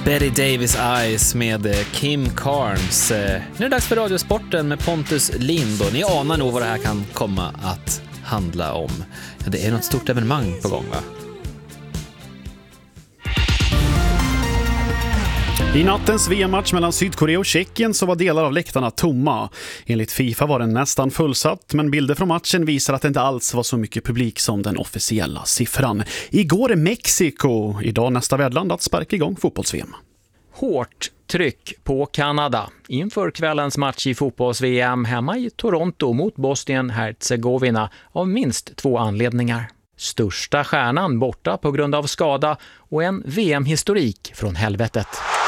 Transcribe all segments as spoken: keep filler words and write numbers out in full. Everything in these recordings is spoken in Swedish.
Betty Davis Eyes med Kim Carnes. Nu är det dags för Radiosporten med Pontus Lind och ni anar nog vad det här kan komma att handla om. Ja, det är något stort evenemang på gång, va? I nattens V M-match mellan Sydkorea och Tjeckien så var delar av läktarna tomma. Enligt FIFA var den nästan fullsatt, men bilder från matchen visar att det inte alls var så mycket publik som den officiella siffran. Igår är Mexiko, idag nästa värdland att sparka igång fotbolls-V M. Hårt tryck på Kanada inför kvällens match i fotbolls-V M hemma i Toronto mot Bosnien-Herzegovina av minst två anledningar. Största stjärnan borta på grund av skada och en V M-historik från helvetet.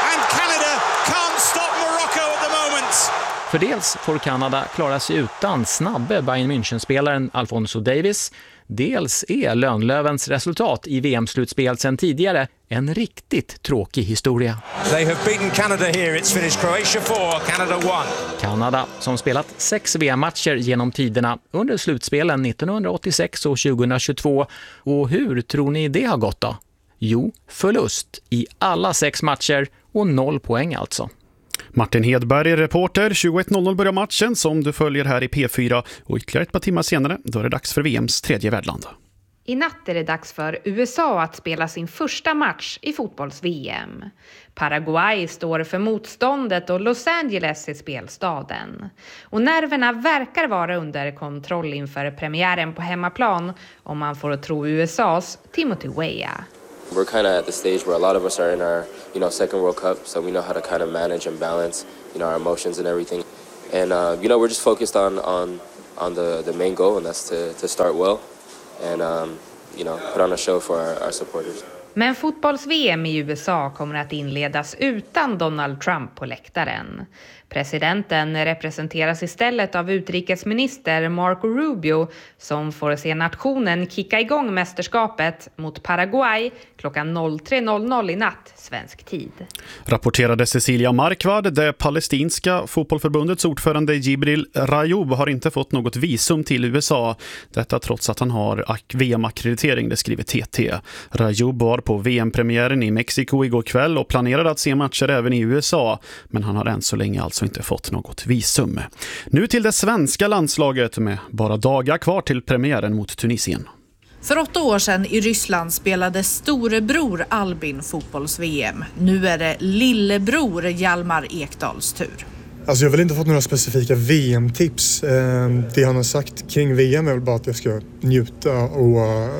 För dels får Kanada klara sig utan snabbe Bayern München-spelaren Alphonso Davies. Dels är Lönlövens resultat i V M-slutspel sedan tidigare en riktigt tråkig historia. They have beaten Canada here. It's finished Croatia four, Canada one. Kanada som spelat sex V M-matcher genom tiderna under slutspelen nittonhundraåttiosex och tjugohundratjugotvå. Och hur tror ni det har gått då? Jo, förlust i alla sex matcher och noll poäng alltså. Martin Hedberg är reporter. tjugoett noll noll börjar matchen som du följer här i P fyra och ytterligare ett par timmar senare då är det dags för V M:s tredje värdland. I natt är det dags för U S A att spela sin första match i fotbolls-V M. Paraguay står för motståndet och Los Angeles är spelstaden. Och nerverna verkar vara under kontroll inför premiären på hemmaplan om man får tro U S A's Timothy Weah. We're kind of at the stage where a lot of us are in our, you know, second World Cup, so we know how to kind of manage and balance, you know, our emotions and everything. And uh, you know, we're just focused on on on the the main goal, and that's to to start well and um, you know, put on a show for our, our supporters. Men fotbolls-V M i U S A kommer att inledas utan Donald Trump på läktaren. Presidenten representeras istället av utrikesminister Marco Rubio som får se nationen kicka igång mästerskapet mot Paraguay klockan tre noll noll i natt svensk tid. Rapporterade Cecilia Markvard. Det palestinska fotbollförbundets ordförande Jibril Rajoub har inte fått något visum till U S A. Detta trots att han har V M-akkreditering, det skriver T T. Rajoub var på V M-premiären i Mexiko igår kväll och planerade att se matcher även i U S A, men han har än så länge alltså inte fått något visum. Nu till det svenska landslaget med bara dagar kvar till premiären mot Tunisien. För åtta år sedan i Ryssland spelade storebror Albin fotbolls-V M. Nu är det lillebror Hjalmar Ekdals tur. Alltså jag har väl inte fått några specifika V M-tips. Det han har sagt kring V M är väl bara att jag ska njuta och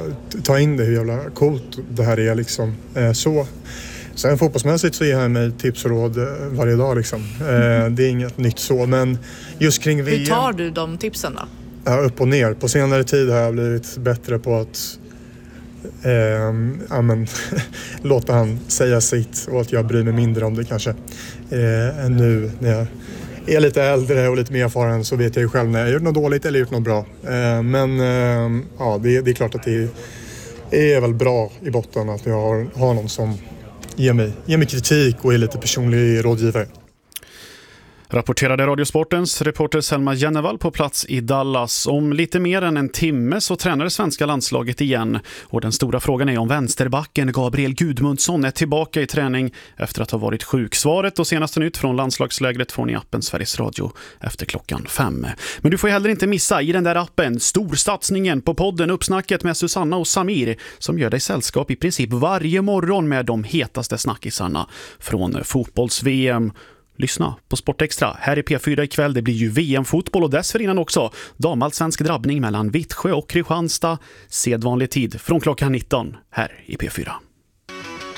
ta in det, hur jävla coolt det här är liksom. Så. Sen fotbollsmässigt så ger han mig tips och råd varje dag liksom. Det är inget nytt så, men just kring V M... Hur tar du de tipsen då? Ja, upp och ner. På senare tid har jag blivit bättre på att eh, ja, men, låta han säga sitt och att jag bryr mig mindre om det kanske. Eh, än nu när jag är lite äldre och lite mer erfaren så vet jag ju själv när jag gjort något dåligt eller gjort något bra. Eh, men eh, ja, det, det är klart att det är väl bra i botten att jag har, har någon som ger mig, ger mig kritik och är lite personlig rådgivare. Rapporterade Radiosportens reporter Selma Jennevall på plats i Dallas. Om lite mer än en timme så tränar det svenska landslaget igen. Och den stora frågan är om vänsterbacken Gabriel Gudmundsson är tillbaka i träning efter att ha varit sjuk. Svaret och senaste nytt från landslagslägret får ni i appen Sveriges Radio efter klockan fem. Men du får heller inte missa i den där appen storsatsningen på podden Uppsnacket med Susanna och Samir som gör dig sällskap i princip varje morgon med de hetaste snackisarna från fotbolls-V M. Lyssna på Sportextra. Här i P fyra ikväll, det blir ju V M-fotboll och dessförinnan också damallsvensk drabbning mellan Vittsjö och Kristianstad. Sedvanlig tid från klockan nitton här i P fyra.